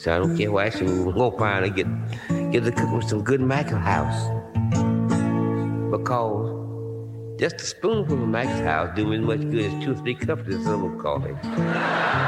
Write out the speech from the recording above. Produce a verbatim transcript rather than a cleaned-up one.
So I don't care why she go finally get get to cook with some good Mackin House. Because just a spoonful of Mackin House do me as much good as two or three cups of this other coffee.